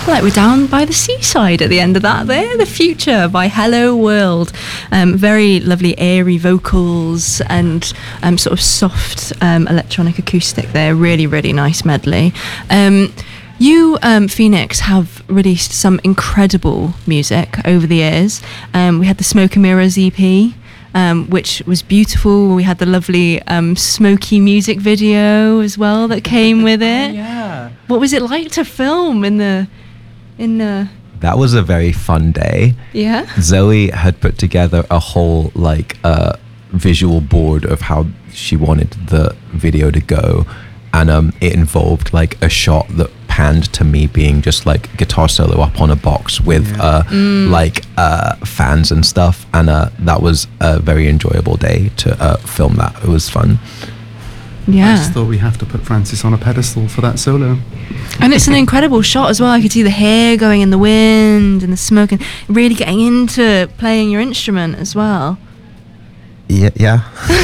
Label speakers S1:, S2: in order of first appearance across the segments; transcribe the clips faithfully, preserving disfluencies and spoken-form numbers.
S1: like we're down by the seaside at the end of that there. The Future by Hello World. Um, very lovely airy vocals and um, sort of soft um, electronic acoustic there. Really, really nice medley. Um, you, um, Phoenix, have released some incredible music over the years. Um, we had the Smoke and Mirrors E P, Um, which was beautiful. We had the lovely um, smoky music video as well that came with it.
S2: Yeah.
S1: What was it like to film in the in the?
S3: That was a very fun day.
S1: Yeah.
S3: Zoe had put together a whole like uh, visual board of how she wanted the video to go, and um, it involved like a shot that panned to me being just like guitar solo up on a box with
S2: Yeah.
S3: uh,
S1: Mm.
S3: like uh, fans and stuff, and uh, that was a very enjoyable day to uh, film that. It was fun.
S2: I
S1: Yeah.
S2: just thought we have to put Francis on a pedestal for that solo.
S1: And it's an incredible shot as well. I could see the hair going in the wind and the smoke, and really getting into playing your instrument as well.
S3: Yeah, yeah.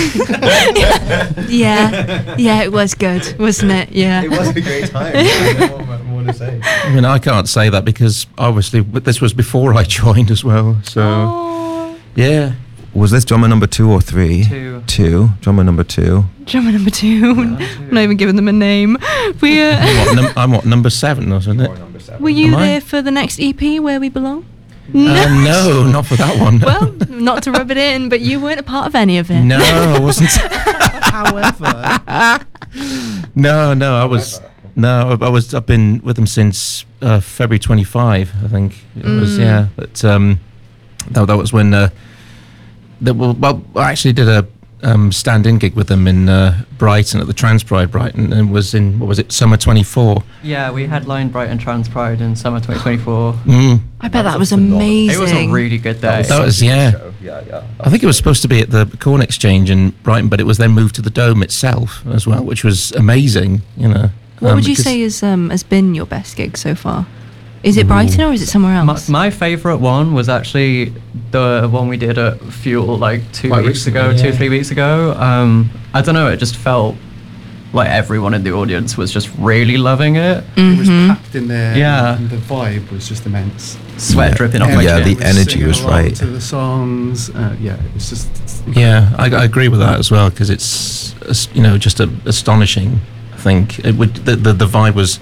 S1: Yeah. Yeah, it was good, wasn't it? Yeah.
S3: was a great time. I don't know what more to say.
S4: I mean, I can't say that because obviously but this was before I joined as well. So,
S1: Oh.
S4: yeah.
S3: Was this drummer number two or three?
S2: Two.
S3: Two. Drummer number two.
S1: Drummer number two. I'm not even giving them a name. We uh,
S4: I'm what, num- I'm what, number seven, wasn't it?
S1: were you
S4: Am I?
S1: there for the next E P, Where We Belong?
S4: Uh, no, not for that one.
S1: Well, not to rub it in, but you weren't a part of any of it.
S4: No, I wasn't.
S2: However,
S4: No, no, I was. No, I I was. I've been with them since uh, February twenty-fifth. I think it was.
S1: Mm.
S4: Yeah, but um, that, that was when. Uh, that, well, well, I actually did a um, stand-in gig with them in uh, Brighton at the Trans Pride Brighton, and was in what was it, summer twenty-four.
S5: Yeah, we headlined Brighton Trans Pride in summer twenty twenty-four.
S4: Mm.
S1: I bet that was
S3: phenomenal-
S1: amazing.
S5: It was a really good day.
S4: That was yeah.
S3: Yeah, yeah.
S4: I think it was supposed to be at the Corn Exchange in Brighton, but it was then moved to the Dome itself as well, which was amazing. You know.
S1: What
S4: Um,
S1: would you
S4: because-
S1: say is um, has been your best gig so far? Is it Brighton or is it somewhere
S5: My,
S1: else?
S5: my favourite one was actually the one we did at Fuel like two
S4: Quite
S5: weeks
S4: recently,
S5: ago,
S4: yeah.
S5: two, three weeks ago. Um, I don't know, it just felt like everyone in the audience was just really loving it.
S2: it was
S1: Mhm.
S2: packed in there.
S5: Yeah.
S2: And the vibe was just immense.
S5: Sweat
S3: Yeah.
S5: dripping off
S3: Yeah,
S5: my
S3: yeah,
S5: chin.
S3: the energy
S2: singing
S3: was
S2: along
S3: right.
S2: To the songs. Uh, yeah, it was just.
S4: Yeah, I, I agree with that as well because it's as- you know just a, astonishing. I think it would the, the the vibe was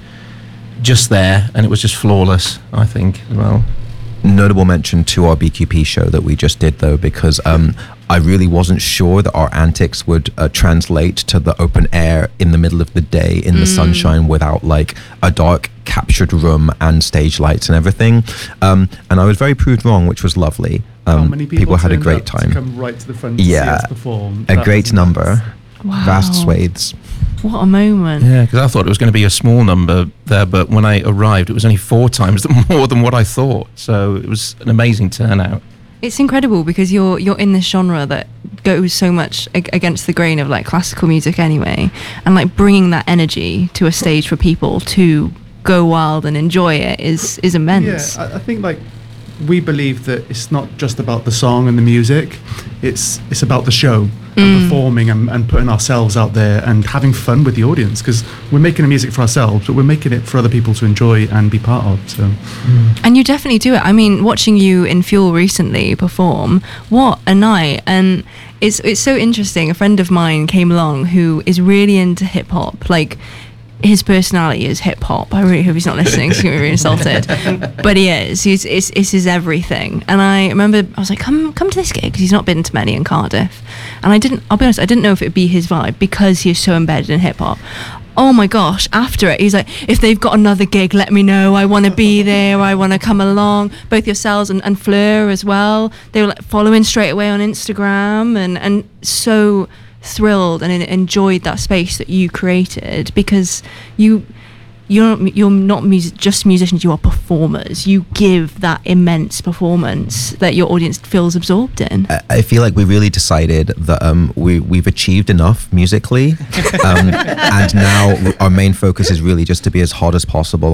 S4: just there and it was just flawless. I think as well.
S3: Notable mention to our B Q P show that we just did though, because um, I really wasn't sure that our antics would uh, translate to the open air in the middle of the day in the sunshine without like a dark captured room and stage lights and everything. Um, and I was very proved wrong, which was lovely. Um,
S2: How many people,
S3: had a
S2: turned
S3: great
S2: up to
S3: time.
S2: come right to the front to
S3: Yeah,
S2: see us perform?
S3: a
S2: That
S3: great
S2: was
S3: number,
S2: nuts.
S1: Wow.
S3: vast swathes.
S1: What a moment.
S4: Yeah, because I thought it was going to be a small number there, but when I arrived, it was only four times more than what I thought. So it was an amazing turnout.
S1: It's incredible because you're you're in this genre that goes so much ag- against the grain of like classical music anyway, and like bringing that energy to a stage for people to go wild and enjoy it is is immense.
S2: Yeah, I, I think like we believe that it's not just about the song and the music, it's it's about the show and performing and, and putting ourselves out there and having fun with the audience, because we're making the music for ourselves but we're making it for other people to enjoy and be part of. So
S1: And you definitely do it. I mean, watching you in Fuel recently perform, what a night. And it's it's so interesting. A friend of mine came along who is really into hip hop. Like, his personality is hip hop. I really hope he's not listening. He's going to be really insulted. But he is. He's it's, it's his everything. And I remember I was like, come come to this gig, because he's not been to many in Cardiff. And I didn't, I'll be honest, I didn't know if it would be his vibe because he is so embedded in hip hop. Oh my gosh, after it, he's like, if they've got another gig, let me know. I want to be there. I want to come along. Both yourselves and, and Fleur as well. They were like following straight away on Instagram and, and so thrilled and en- enjoyed that space that you created, because you you're not, you're not music, just musicians, you are performers. You give that immense performance that your audience feels absorbed in.
S3: I- I feel like we really decided that um, we, we've achieved enough musically, um, and now our main focus is really just to be as hot as possible